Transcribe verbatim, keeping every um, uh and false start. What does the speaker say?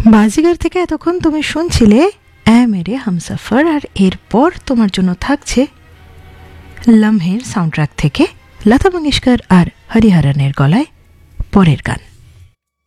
বাজিগার থেকে এতক্ষণ তুমি শুনছিলে এ মেরে হামসফর, আর এরপর তোমার জন্য থাকছে লম্হের সাউন্ডট্র্যাক থেকে লতা মঙ্গেশকর আর হরিহরনের গলায় পরের গান।